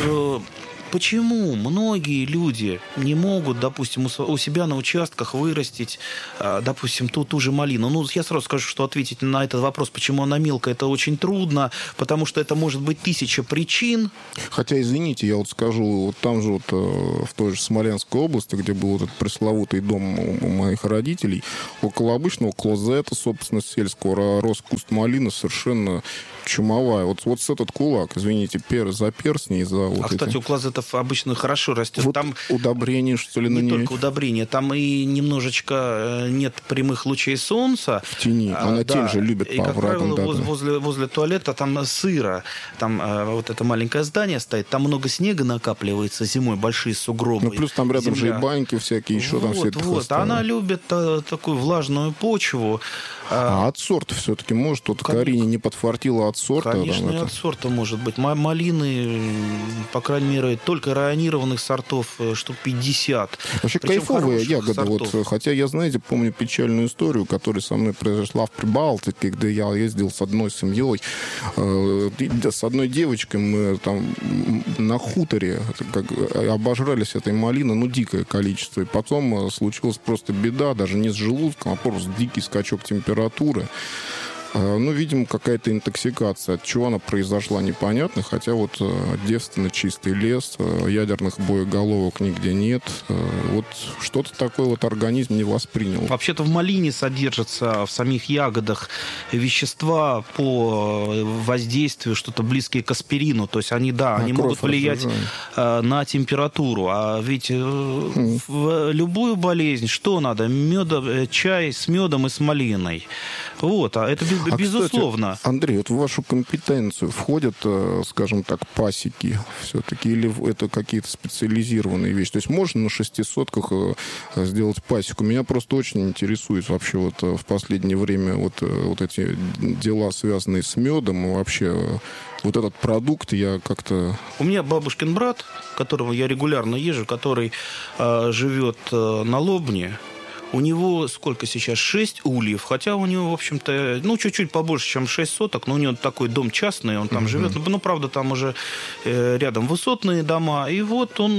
Speaker 4: Почему многие люди не могут, допустим, у себя на участках вырастить, допустим, ту, ту же малину? Ну, я сразу скажу, что ответить на этот вопрос, почему она мелкая, это очень трудно, потому что это может быть тысяча причин.
Speaker 1: Хотя, извините, я вот скажу, вот там же вот в той же Смоленской области, где был вот этот пресловутый дом у моих родителей, около обычного клозета, собственно, сельского, рос куст малины совершенно чумовая. Вот, вот с этот кулак, извините, пер, за перстни, за вот
Speaker 4: А,
Speaker 1: эти...
Speaker 4: кстати, у клозетов обычно хорошо растет.
Speaker 1: Вот
Speaker 4: там
Speaker 1: удобрение, что ли, на
Speaker 4: не
Speaker 1: ней?
Speaker 4: только удобрение, там и немножечко нет прямых лучей солнца.
Speaker 1: В тени. Она а, тень да. же любит
Speaker 4: и,
Speaker 1: по
Speaker 4: как
Speaker 1: оврагам.
Speaker 4: правило,
Speaker 1: Да,
Speaker 4: возле,
Speaker 1: да.
Speaker 4: возле туалета там сыро. Там а, вот это маленькое здание стоит, там много снега накапливается зимой, большие сугробы.
Speaker 1: Ну, плюс там рядом
Speaker 4: земля.
Speaker 1: же и баньки всякие, еще
Speaker 4: вот,
Speaker 1: там все это
Speaker 4: вот.
Speaker 1: хвостовое.
Speaker 4: Она любит а, такую влажную почву.
Speaker 1: А, а от сорта все-таки может? Вот Карине не подфартило от сорта?
Speaker 4: Конечно,
Speaker 1: там,
Speaker 4: и
Speaker 1: это...
Speaker 4: от сорта может быть. Малины, по крайней мере, только районированных сортов штук пятьдесят.
Speaker 1: Вообще
Speaker 4: Причем
Speaker 1: кайфовая ягода.
Speaker 4: Сортов.
Speaker 1: Вот, хотя я, знаете, помню печальную историю, которая со мной произошла в Прибалтике, где я ездил с одной семьей, э, с одной девочкой. Мы там на хуторе как, обожрались этой малины, ну, дикое количество. И потом случилась просто беда, даже не с желудком, а просто дикий скачок температуры. Ну, видимо, какая-то интоксикация. От чего она произошла, непонятно. Хотя вот девственно чистый лес, ядерных боеголовок нигде нет. Вот что-то такое вот организм не воспринял.
Speaker 4: Вообще-то в малине содержатся в самих ягодах вещества по воздействию, что-то близкие к аспирину. То есть они, да, они могут влиять разжижаем. На температуру. А ведь mm. в любую болезнь что надо? Мед, чай с медом и с малиной. Вот, а это
Speaker 1: а,
Speaker 4: безусловно.
Speaker 1: Кстати, Андрей, вот в вашу компетенцию входят, скажем так, пасеки все-таки, или это какие-то специализированные вещи? То есть можно на шестисотках сделать пасеку? Меня просто очень интересует вообще вот в последнее время вот, вот эти дела, связанные с медом, и вообще вот этот продукт я как-то...
Speaker 4: У меня бабушкин брат, которого я регулярно езжу, который э, живет э, на Лобне. У него сколько сейчас? Шесть ульев. Хотя у него, в общем-то, ну, чуть-чуть побольше, чем шесть соток. Но у него такой дом частный, он там mm-hmm. живет. Ну, правда, там уже э, рядом высотные дома. И вот он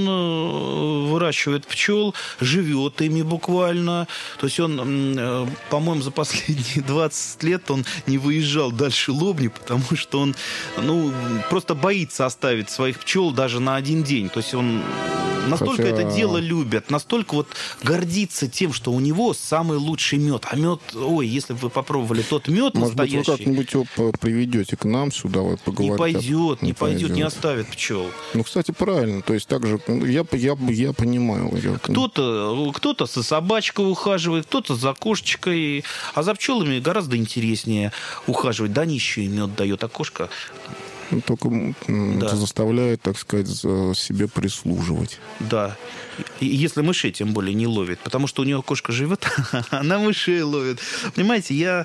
Speaker 4: э, выращивает пчел, живет ими буквально. То есть он, э, по-моему, за последние двадцать лет он не выезжал дальше Лобни, потому что он, ну, просто боится оставить своих пчел даже на один день. То есть он настолько Хотя... это дело любит, настолько вот гордится тем, что у него самый лучший мед. А мед, ой, если бы вы попробовали тот мед
Speaker 1: Может
Speaker 4: настоящий...
Speaker 1: Может быть, вы как-нибудь его приведете к нам сюда, вот поговорить?
Speaker 4: Не пойдет, не, не пойдет,
Speaker 1: пойдет,
Speaker 4: не оставит пчел.
Speaker 1: Ну, кстати, правильно. То есть, так же, я, я, я понимаю. Я...
Speaker 4: Кто-то, кто-то со собачкой ухаживает, кто-то за кошечкой. А за пчелами гораздо интереснее ухаживать. Да, они еще и мед дает, а кошка...
Speaker 1: Только да. заставляет, так сказать, за себе прислуживать.
Speaker 4: Да. И если мышей, тем более, не ловит. Потому что у нее кошка живет, она мышей ловит. Понимаете, я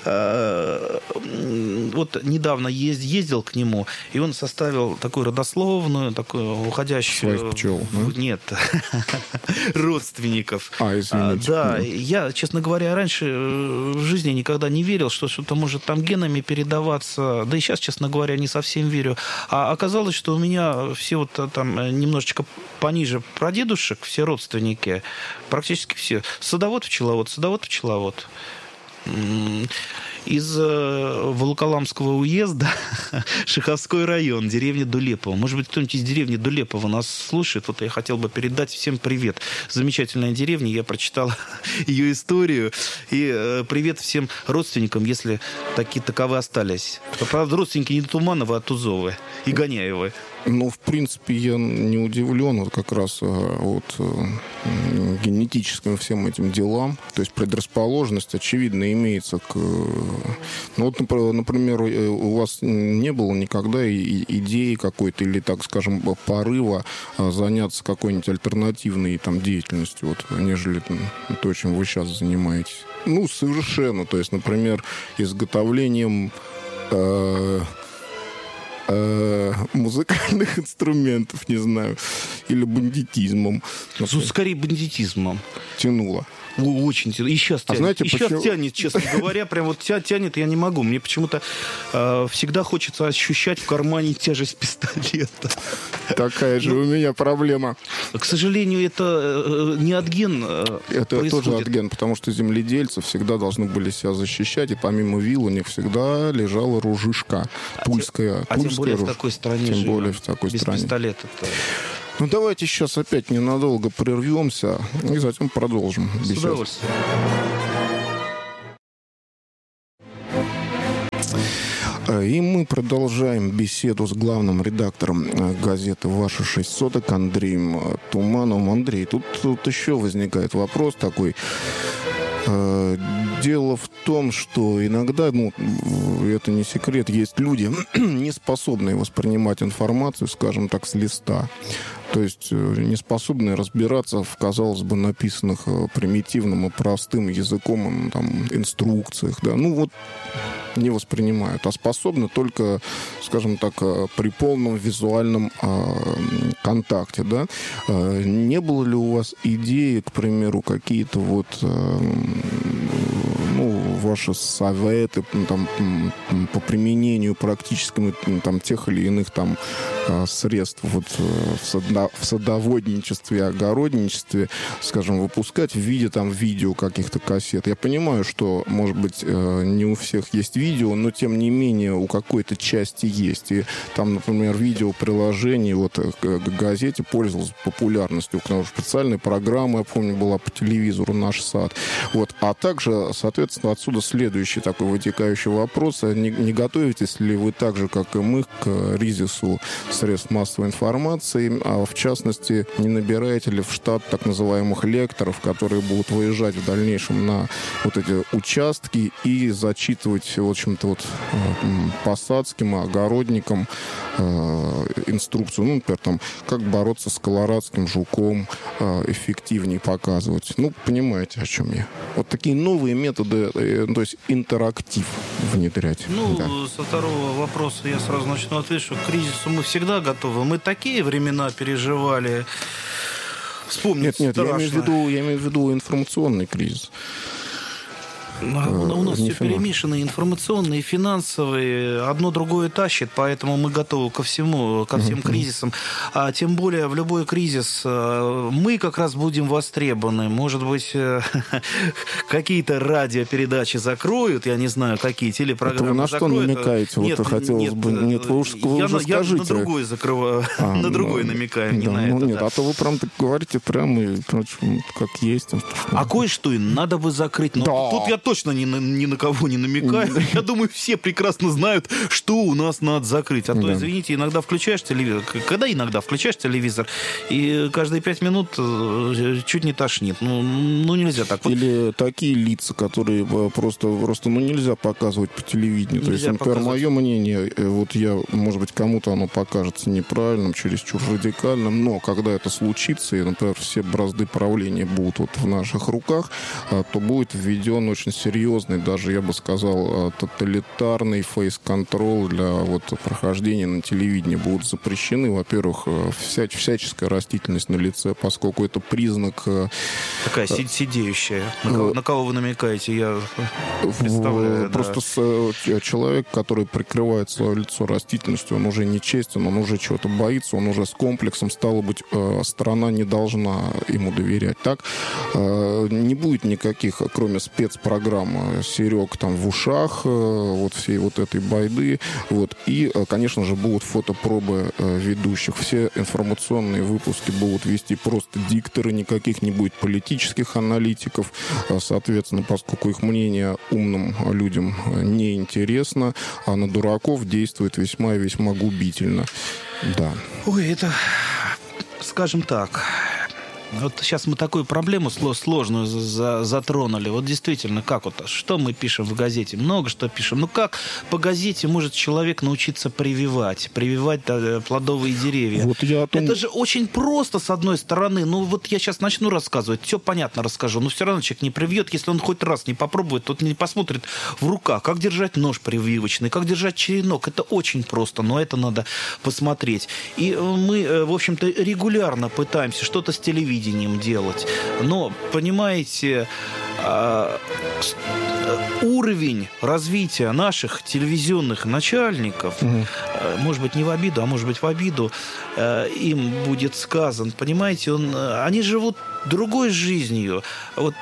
Speaker 4: э, вот недавно езд, ездил к нему, и он составил такую родословную, такую уходящую...
Speaker 1: Своих пчел,
Speaker 4: в, да? Нет, родственников.
Speaker 1: А, извините.
Speaker 4: Да, я, честно говоря, раньше в жизни никогда не верил, что что-то может там генами передаваться. Да и сейчас, честно говоря, не совсем верю. А оказалось, что у меня все вот там немножечко пониже прадедушек, все родственники, практически все. Садовод, пчеловод, садовод, пчеловод. из Волоколамского уезда, Шиховской район, деревня Дулепово. Может быть, кто-нибудь из деревни Дулепово нас слушает. Вот я хотел бы передать всем привет. Замечательная деревня, я прочитал ее историю. И привет всем родственникам, если такие таковы остались. Правда, родственники не Туманова, а Тузовы и Гоняевы.
Speaker 1: Ну, в принципе, я не удивлен вот как раз от генетическим всем этим делам. То есть предрасположенность, очевидно, имеется к... Ну, вот, например, у вас не было никогда идеи какой-то или, так скажем, порыва заняться какой-нибудь альтернативной там деятельностью, вот, нежели то, чем вы сейчас занимаетесь? Ну, совершенно. То есть, например, изготовлением... Э- музыкальных инструментов, не знаю, или бандитизмом.
Speaker 4: Ну, скорее бандитизмом.
Speaker 1: Тянуло.
Speaker 4: Очень тянуло. И сейчас тянет. А знаете, и почему... сейчас тянет, честно говоря. Прям вот тя, тянет, я не могу. Мне почему-то э, всегда хочется ощущать в кармане тяжесть пистолета.
Speaker 1: Такая же у меня проблема.
Speaker 4: К сожалению, это не от ген
Speaker 1: Это тоже от ген, потому что земледельцы всегда должны были себя защищать, и помимо вил у них всегда лежала ружишка. Тульская.
Speaker 4: А тем более в такой стране
Speaker 1: Тем более в такой
Speaker 4: без
Speaker 1: стране.
Speaker 4: пистолета-то.
Speaker 1: Ну, давайте сейчас опять ненадолго прервемся и затем продолжим беседу.
Speaker 4: С удовольствием.
Speaker 1: И мы продолжаем беседу с главным редактором газеты «Ваши шесть соток» Андреем Тумановым. Андрей, тут, тут еще возникает вопрос такой. Дело в том, что иногда, ну, это не секрет, есть люди, не способные воспринимать информацию, скажем так, с листа. То есть не способные разбираться в, казалось бы, написанных примитивным и простым языком там, инструкциях. Да? Ну вот не воспринимают, а способны только, скажем так, при полном визуальном а, контакте. Да? А, не было ли у вас идеи, к примеру, какие-то вот... А, ну, ваши советы там, по применению практическому там, тех или иных там, средств вот, в, садо, в садоводничестве, огородничестве, скажем, выпускать в виде там, видео каких-то кассет. Я понимаю, что, может быть, не у всех есть видео, но, тем не менее, у какой-то части есть. И там, например, видеоприложение вот, к газете пользовалось популярностью. Потому что специальная программа, я помню, была по телевизору «Наш сад». Вот. А также, соответственно, отсюда следующий такой вытекающий вопрос. Не, не готовитесь ли вы так же, как и мы, к кризису средств массовой информации, а в частности, не набираете ли в штат так называемых лекторов, которые будут выезжать в дальнейшем на вот эти участки и зачитывать, в общем-то, вот посадским, огородникам э, инструкцию, ну, например, там, как бороться с колорадским жуком, э, эффективнее показывать. Ну, понимаете, о чем я. Вот такие новые методы, э, то есть интерактив внедрять.
Speaker 4: Ну,
Speaker 1: да.
Speaker 4: Со второго вопроса я сразу начну отвечать, что к кризису мы всегда готовы. Мы такие времена переживали. Вспомнить
Speaker 1: Нет, нет,
Speaker 4: страшно.
Speaker 1: я имею в виду, я имею в виду информационный кризис.
Speaker 4: А у нас все перемешано, информационные, финансовые, одно другое тащит, поэтому мы готовы ко всему, ко всем кризисам. А тем более в любой кризис мы как раз будем востребованы. Может быть, какие-то радиопередачи закроют, я не знаю, какие телепрограммы закроют.
Speaker 1: Это вы на что намекаете?
Speaker 4: Нет,
Speaker 1: вот хотелось
Speaker 4: нет,
Speaker 1: бы... Нет, вы уж, вы
Speaker 4: я,
Speaker 1: уже
Speaker 4: я
Speaker 1: скажите.
Speaker 4: на другое закрываю, а, на другое ну, намекаю, не
Speaker 1: да,
Speaker 4: на
Speaker 1: ну,
Speaker 4: это.
Speaker 1: Нет,
Speaker 4: да.
Speaker 1: а то вы прям так говорите прямо, и, как есть.
Speaker 4: А кое-что и надо бы закрыть. Но да. Тут я точно ни на, ни на кого не намекаю. Я думаю, все прекрасно знают, что у нас надо закрыть. А то, да. извините, иногда включаешь телевизор. Когда иногда включаешь телевизор, и каждые пять минут чуть не тошнит. Ну, ну нельзя так.
Speaker 1: Или такие лица, которые просто, просто ну, нельзя показывать по телевидению. Нельзя То есть, например, показывать. Мое мнение, вот я, может быть, кому-то оно покажется неправильным, чересчур радикальным, но когда это случится, и, например, все бразды правления будут вот в наших руках, то будет введен очень серьезный, даже, я бы сказал, тоталитарный фейс-контрол для вот, прохождения на телевидении. Будут запрещены, во-первых, вся, всяческая растительность на лице, поскольку это признак...
Speaker 4: Такая сидеющая. На кого, на кого вы намекаете? Я представляю.
Speaker 1: Просто да. с, человек, который прикрывает свое лицо растительностью, он уже нечестен, он уже чего-то боится, он уже с комплексом, стало быть, страна не должна ему доверять. Так? Не будет никаких, кроме спецпрограмм, программа «Серег» там в ушах, вот всей вот этой байды. Вот. И, конечно же, будут фотопробы ведущих. Все информационные выпуски будут вести просто дикторы, никаких не будет политических аналитиков. Соответственно, поскольку их мнение умным людям не интересно, а на дураков действует весьма и весьма губительно. Да.
Speaker 4: Ой, это, скажем так... Вот сейчас мы такую проблему сложную затронули. Вот действительно, как вот, что мы пишем в газете? Много что пишем. Ну как по газете может человек научиться прививать? Прививать плодовые деревья?
Speaker 1: Вот я том...
Speaker 4: Это же очень просто, с одной стороны. Ну вот я сейчас начну рассказывать, все понятно расскажу. Но все равно человек не привьет, если он хоть раз не попробует, тот не посмотрит в руках, как держать нож прививочный, как держать черенок. Это очень просто, но это надо посмотреть. И мы, в общем-то, регулярно пытаемся что-то с телевидением делать. Но, понимаете, уровень развития наших телевизионных начальников, угу. может быть, не в обиду, а может быть, в обиду им будет сказан. Понимаете, он, они живут другой жизнью. Вот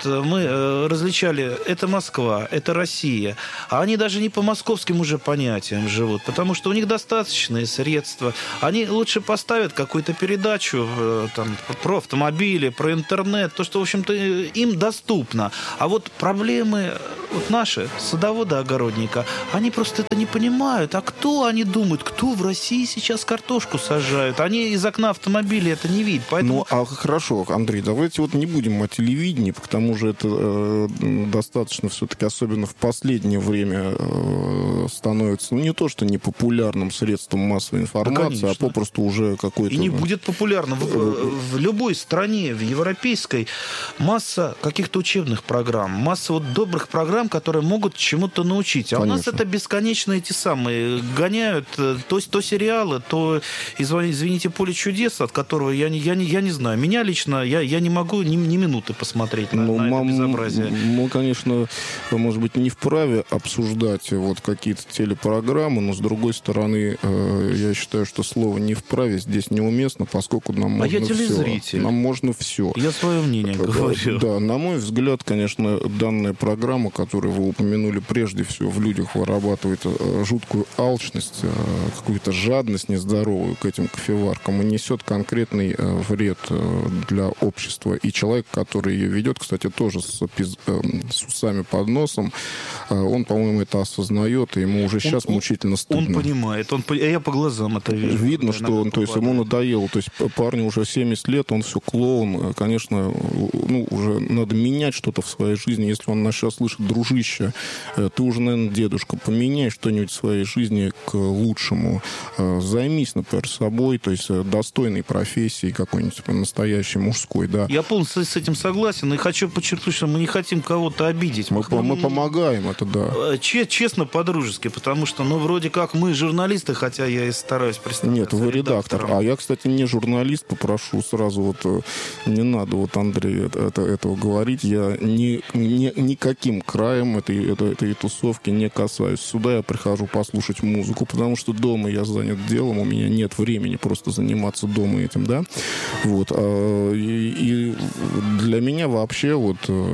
Speaker 4: мы различали, это Москва, это Россия. А они даже не по московским уже понятиям живут, потому что у них достаточные средства. Они лучше поставят какую-то передачу там, про автомобили, про интернет, то, что, в общем-то, им доступно. А вот проблемы вот наши, садовода-огородника, они просто это не понимают. А кто они думают? Кто в России сейчас картошку сажают? Они из окна автомобиля это не видят. Поэтому...
Speaker 1: Ну, а хорошо, Андрей, давайте вот не будем о телевидении, потому что это э, достаточно все-таки, особенно в последнее время, э, становится, ну, не то, что непопулярным средством массовой информации, да, а попросту уже какой-то...
Speaker 4: И не будет популярным. В, в любой стране, в европейской, масса каких-то учебных программ, масса вот добрых программ, которые могут чему-то научить. А Конечно. У нас это бесконечно эти самые гоняют то, то сериалы, то, извините, «Поле чудес», от которого я не, я не, я не знаю. Меня лично, я, я не могу ни, ни минуты посмотреть на, ну, на это безобразие.
Speaker 1: Мы, конечно, может быть, не вправе обсуждать вот какие-то телепрограммы, но, с другой стороны, я считаю, что слово «не вправе» здесь неуместно, поскольку нам можно
Speaker 4: а я телезритель.
Speaker 1: все. Нам можно все.
Speaker 4: Я свое мнение
Speaker 1: да,
Speaker 4: говорю.
Speaker 1: Да, на мой взгляд, конечно, данная программа, которую вы упомянули, прежде всего в людях вырабатывает жуткую алчность, какую-то жадность нездоровую к этим кофеваркам и несет конкретный вред для общества. И человек, который ее ведет, кстати, тоже с, с усами под носом, он, по-моему, это осознает, и ему уже сейчас он, мучительно стыдно.
Speaker 4: Он понимает, он, я по глазам это вижу.
Speaker 1: Видно, что он, то есть, ему надоело. То есть парню уже семьдесят лет, он все клоун. Конечно, ну, уже надо менять что-то в своей жизни. Если он начал слышать: дружище, ты уже, наверное, дедушка, поменяй что-нибудь в своей жизни к лучшему. Займись, например, собой, то есть достойной профессией какой-нибудь настоящей, мужской, да.
Speaker 4: Я полностью с этим согласен, и хочу подчеркнуть, что мы не хотим кого-то обидеть.
Speaker 1: Мы, мы, мы помогаем, это да.
Speaker 4: Честно, по-дружески, потому что, ну, вроде как мы журналисты, хотя я и стараюсь представляться.
Speaker 1: Нет, вы редактор. А я, кстати, не журналист, попрошу сразу, вот не надо, вот, Андрей, это, этого говорить. Я ни, ни, никаким краем этой, этой, этой тусовки не касаюсь. Сюда я прихожу послушать музыку, потому что дома я занят делом, у меня нет времени просто заниматься дома этим, да. Вот. И, и для меня вообще вот...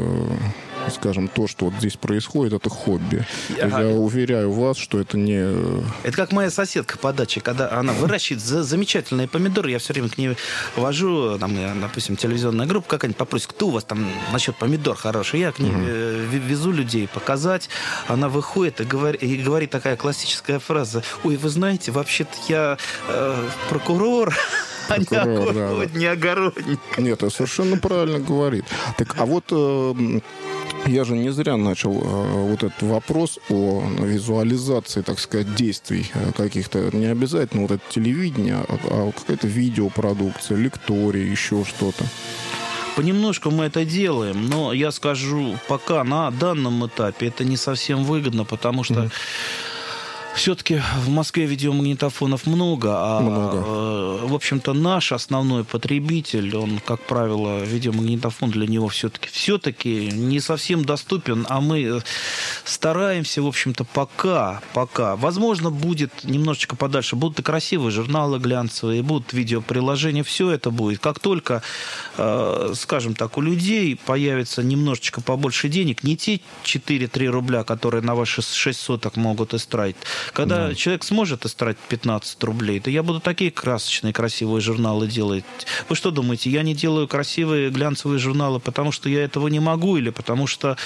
Speaker 1: скажем, то, что вот здесь происходит, это хобби. Ага. Я уверяю вас, что это не...
Speaker 4: Это как моя соседка по даче, когда она выращивает замечательные помидоры, я все время к ней вожу, там, допустим, телевизионная группа какая-нибудь попросит, кто у вас там насчет помидор хороший, я к ней угу. везу людей показать, она выходит и говорит, и говорит такая классическая фраза: ой, вы знаете, вообще-то я э, прокурор, а не, огород, да, да. не огородник.
Speaker 1: Нет, это совершенно правильно говорит. Так, а вот... Э, я же не зря начал э, вот этот вопрос о визуализации, так сказать, действий каких-то. Не обязательно вот это телевидение, а, а какая-то видеопродукция, лектории, еще что-то.
Speaker 4: Понемножку мы это делаем, но я скажу, пока на данном этапе это не совсем выгодно, потому что... Mm-hmm. Все-таки в Москве видеомагнитофонов много, а,
Speaker 1: много.
Speaker 4: Э, в общем-то, наш основной потребитель, он, как правило, видеомагнитофон для него все-таки, все-таки не совсем доступен, а мы стараемся, в общем-то, пока, пока. Возможно, будет немножечко подальше, будут и красивые журналы глянцевые, будут видеоприложения, все это будет. Как только, э, скажем так, у людей появится немножечко побольше денег, не те четыре-три рубля, которые на ваши шесть соток могут истратить. Когда да. человек сможет истратить пятнадцать рублей, то я буду такие красочные, красивые журналы делать. Вы что думаете, я не делаю красивые глянцевые журналы, потому что я этого не могу, или потому что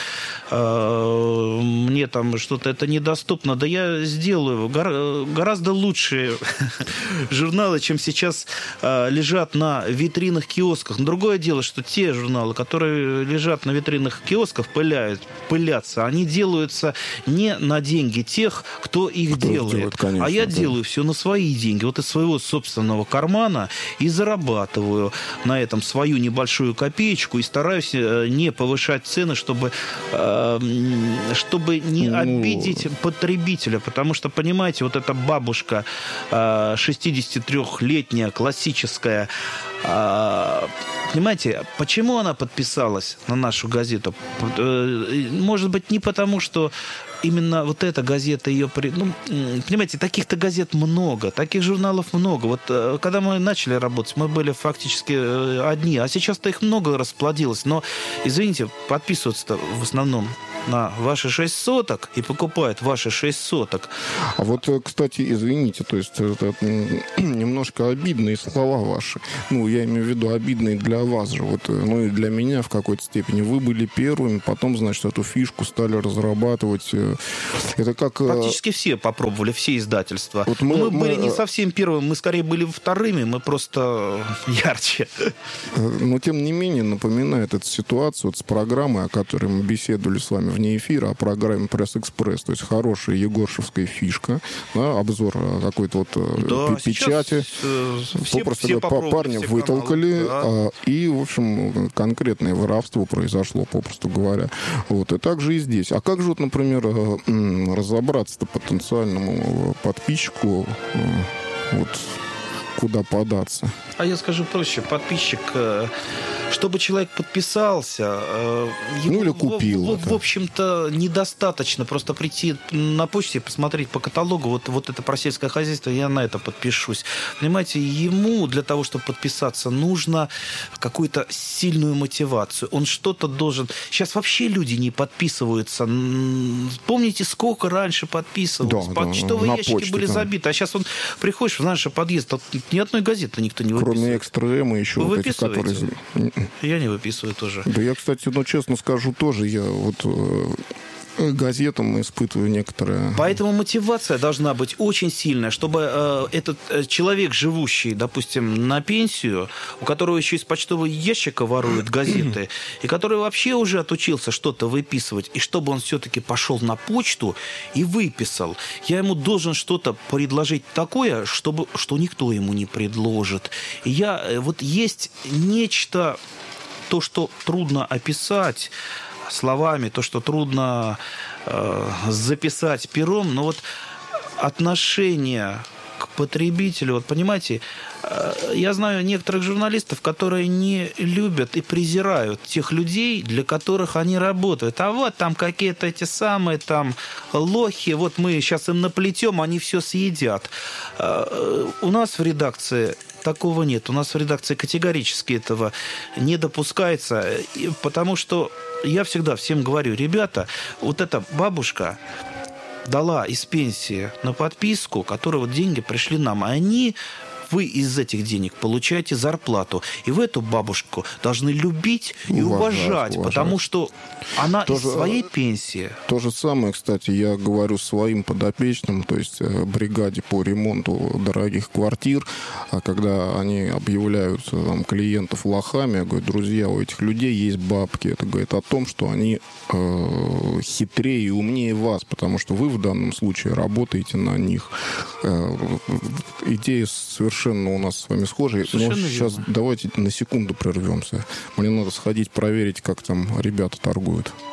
Speaker 4: э, мне там что-то это недоступно? Да я сделаю гора- гораздо лучшие журналы, чем сейчас э, лежат на витринах киосках. Но другое дело, что те журналы, которые лежат на витринах киосков, пыляют, пылятся, они делаются не на деньги тех, кто их Кто делает. делает конечно, а я да. делаю все на свои деньги, вот из своего собственного кармана, и зарабатываю на этом свою небольшую копеечку, и стараюсь не повышать цены, чтобы, чтобы не ну... обидеть потребителя. Потому что, понимаете, вот эта бабушка шестидесятитрёхлетняя, классическая, понимаете, почему она подписалась на нашу газету? Может быть, не потому, что именно вот эта газета ее... Ну, понимаете, таких-то газет много, таких журналов много. Вот когда мы начали работать, мы были фактически одни, а сейчас-то их много расплодилось. Но, извините, подписываться-то в основном на ваши шесть соток и покупают ваши шесть соток.
Speaker 1: А вот, кстати, извините, то есть это немножко обидные слова ваши. Ну, я имею в виду обидные для вас же. Вот, ну и для меня в какой-то степени. Вы были первыми, потом, значит, эту фишку стали разрабатывать. Это как...
Speaker 4: Практически все попробовали, все издательства. Вот мы, мы, мы были не совсем первыми, мы скорее были вторыми, мы просто ярче.
Speaker 1: Но, тем не менее, напоминает эту ситуацию вот с программой, о которой мы беседовали с вами вне эфира, о программе «Пресс-экспресс». То есть хорошая егоршевская фишка, да, обзор какой-то вот да, печати.
Speaker 4: Все,
Speaker 1: Попросту
Speaker 4: все
Speaker 1: говоря, парня вытолкали, да. а, и, в общем, конкретное воровство произошло, попросту говоря. Вот. И так же и здесь. А как же, вот, например, разобраться-то потенциальному подписчику, вот, куда податься?
Speaker 4: А я скажу проще. Подписчик, чтобы человек подписался,
Speaker 1: ну или купил.
Speaker 4: В, в, в общем-то, недостаточно просто прийти на почте и посмотреть по каталогу. Вот, вот это про сельское хозяйство, я на это подпишусь. Понимаете, ему для того, чтобы подписаться, нужно какую-то сильную мотивацию. Он что-то должен... Сейчас вообще люди не подписываются. Помните, сколько раньше подписывались? Да, почтовые да, ящики почте, были да. забиты. А сейчас он приходишь в наш подъезд, ни одной газеты никто не выписывает.
Speaker 1: Кроме экстра-эм и еще
Speaker 4: Вы
Speaker 1: вот этих, которые...
Speaker 4: Я не выписываю тоже.
Speaker 1: Да я, кстати, ну, честно скажу, тоже я вот э, газетам испытываю некоторые...
Speaker 4: Поэтому мотивация должна быть очень сильная, чтобы э, этот э, человек, живущий, допустим, на пенсию, у которого еще из почтового ящика воруют газеты, и который вообще уже отучился что-то выписывать, и чтобы он все-таки пошел на почту и выписал, я ему должен что-то предложить такое, чтобы, что никто ему не предложит. И я... Вот есть нечто... То, что трудно описать словами, то, что трудно э, записать пером, но вот отношение к потребителю, вот понимаете, э, я знаю некоторых журналистов, которые не любят и презирают тех людей, для которых они работают. А вот там какие-то эти самые там лохи, вот мы сейчас им наплетем, они все съедят. Э, у нас в редакции... Такого нет. У нас в редакции категорически этого не допускается, потому что я всегда всем говорю, ребята, вот эта бабушка дала из пенсии на подписку, которые вот деньги пришли нам, а они... Вы из этих денег получаете зарплату. И вы эту бабушку должны любить и уважать, уважать, уважать. Потому что она то из же, своей пенсии.
Speaker 1: То же самое, кстати, я говорю своим подопечным, то есть бригаде по ремонту дорогих квартир, а когда они объявляют там, клиентов лохами, я говорю, друзья, у этих людей есть бабки. Это говорит о том, что они э, хитрее и умнее вас, потому что вы в данном случае работаете на них. Э, идея совершенно Совершенно у нас с вами схожие. Но сейчас давайте на секунду прервемся. Мне надо сходить проверить, как там ребята торгуют.